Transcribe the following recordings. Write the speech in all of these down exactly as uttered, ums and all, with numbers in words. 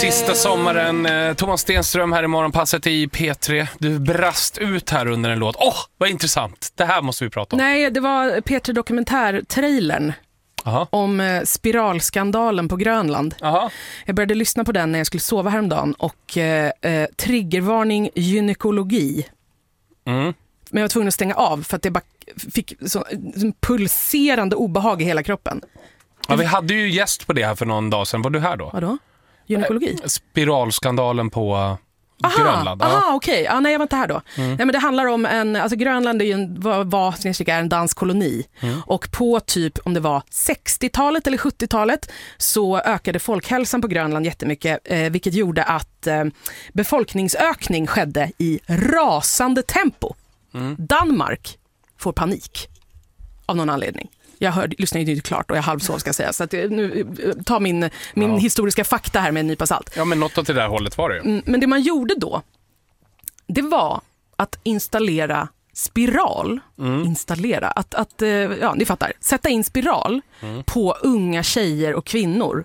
Sista sommaren, eh, Thomas Stenström här i Morgonpasset i P tre. Du brast ut här under en låt. Åh, oh, vad intressant. Det här måste vi prata om. Nej, det var P tre Dokumentär-trailern. Aha. Om eh, spiralskandalen på Grönland. Aha. Jag började lyssna på den när jag skulle sova häromdagen och eh, eh, triggervarning gynekologi. Mm. Men jag var tvungen att stänga av för att det bara fick så, så pulserande obehag i hela kroppen. Ja, vi hade ju gäst på det här för någon dag sedan. Var du här då? Vadå? Gynekologi? Eh, spiralskandalen på aha, Grönland. Aha, okej. Okay. Ja, nej, jag var inte här då. Mm. Nej, men det handlar om en, alltså Grönland är ju en, var, var är en dansk koloni. Mm. Och på typ, om det var sextiotalet eller sjuttiotalet så ökade folkhälsan på Grönland jättemycket. Eh, vilket gjorde att eh, befolkningsökning skedde i rasande tempo. Mm. Danmark får panik av någon anledning. Jag hörde, lyssnade ju inte klart och jag halvsov ska jag säga. Så att nu, ta min, min ja. historiska fakta här med en nypa salt. Ja, men något åt det där hållet var det ju. Men det man gjorde då, det var att installera spiral. Mm. Installera, att, att, ja ni fattar. Sätta in spiral mm. på unga tjejer och kvinnor.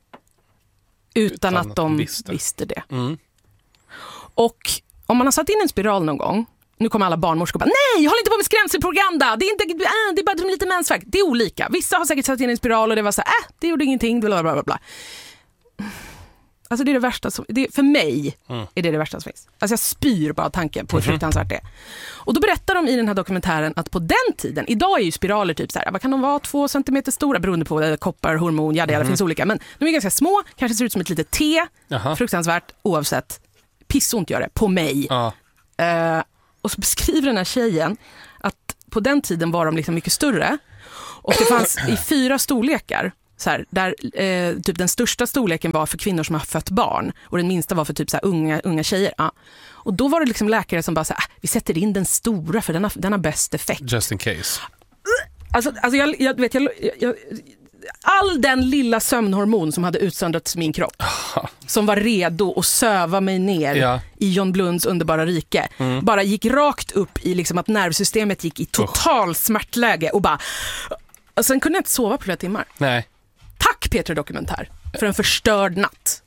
Utan, utan att de visste, visste det. Mm. Och om man har satt in en spiral någon gång, nu kommer alla barnmorskor och bara, nej, håll inte på med skrämselpropaganda. Det är inte, äh, det är bara lite mensvärk. Det är olika. Vissa har säkert satt in en spiral och det var så här, äh, det gjorde ingenting, bla bla bla bla. Alltså det är det värsta som, det är, för mig mm. är det det värsta som finns. Alltså jag spyr bara tanken på hur mm-hmm. fruktansvärt det är. Och då berättar de i den här dokumentären att på den tiden, idag är ju spiraler typ så här, vad kan de vara, två centimeter stora beroende på det, koppar, hormon, ja det mm-hmm. finns olika. Men de är ganska små, kanske ser ut som ett litet T, Aha. fruktansvärt, oavsett. Pissont gör det, på mig. Ja. Uh, Och så beskriver den här tjejen att på den tiden var de liksom mycket större. Och det fanns i fyra storlekar. Så här, där eh, typ den största storleken var för kvinnor som har fött barn. Och den minsta var för typ så här, unga, unga tjejer. Ja. Och då var det liksom läkare som bara så här, ah, vi sätter in den stora för den har, den har bäst effekt. Just in case. Alltså, alltså jag, jag vet, jag... jag all den lilla sömnhormon som hade utsöndrats i min kropp som var redo att söva mig ner ja. i John Blunds underbara rike mm. bara gick rakt upp i liksom att nervsystemet gick i total oh. smärtläge och bara och sen kunde jag inte sova på flera timmar. Nej. Tack P tre Dokumentär för en förstörd natt.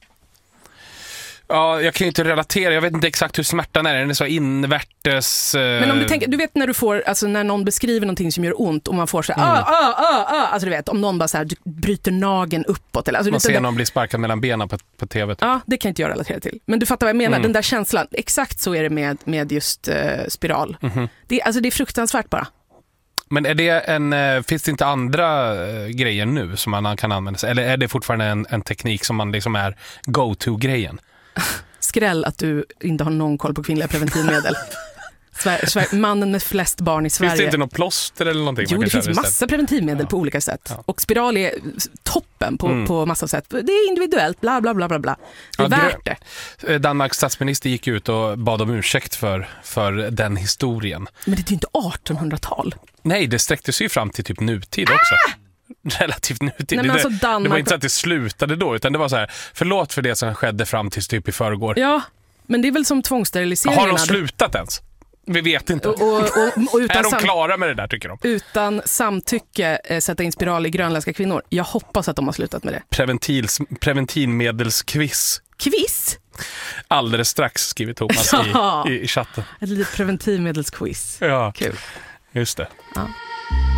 Ja, jag kan ju inte relatera. Jag vet inte exakt hur smärtan är. Den är så invärtes... Uh... Men om du tänker, du vet när du får, alltså när någon beskriver någonting som gör ont och man får så här, mm. ah, ah, ah, ah. Alltså du vet, om någon bara så här, du bryter nageln uppåt. Eller, alltså, man du, ser där... någon bli sparkad mellan benen på, på tv. Typ. Ja, det kan inte jag relatera till. Men du fattar vad jag menar, mm. den där känslan. Exakt så är det med, med just uh, spiral. Mm-hmm. Det, alltså det är fruktansvärt bara. Men är det en, finns det inte andra uh, grejer nu som man kan använda sig? Eller är det fortfarande en, en teknik som man liksom är go-to-grejen? Skräll att du inte har någon koll på kvinnliga preventivmedel. Sver- Sver- mannen med flest barn i Sverige. Finns det inte något plåster eller någonting? Jo, det finns massa preventivmedel ja. på olika sätt. Ja. Och spiral är toppen på, mm. på massa sätt. Det är individuellt, bla bla bla bla bla. Det är ja, värt det. Danmarks statsminister gick ut och bad om ursäkt för, för den historien. Men det är ju inte artonhundratal. Nej, det sträckte sig ju fram till typ nutid ah! också. Relativt nutid. Nej, alltså det, det var inte så att det slutade då, utan det var så här, förlåt för det som skedde fram till typ i förrgår. Ja, men det är väl som tvångssteriliseringen. Har de slutat ens? Vi vet inte. Och, och, och utan är de sam- klara med det där, tycker de? Utan samtycke eh, sätta in spiral i grönländska kvinnor. Jag hoppas att de har slutat med det. Preventivs, preventivmedelsquiz. Quiz? Alldeles strax, skriver Thomas ja. i, i, i chatten. Ett litet preventivmedelsquiz. Ja, kul. Just det. Ja.